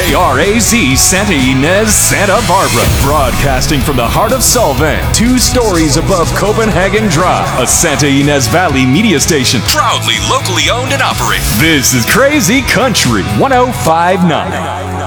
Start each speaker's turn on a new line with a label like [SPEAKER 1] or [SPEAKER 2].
[SPEAKER 1] KRAZ Santa Ynez, Santa Barbara. Broadcasting from the heart of Solvang, 2 stories above Copenhagen Drive. A Santa Ynez Valley media station. Proudly locally owned and operated. This is Crazy Country 1059.